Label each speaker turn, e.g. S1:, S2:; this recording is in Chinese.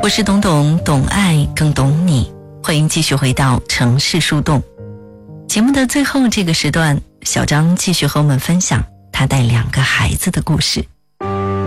S1: 我是懂懂，懂爱更懂你。欢迎继续回到城市树洞。节目的最后这个时段，小张继续和我们分享他带2个孩子的故事。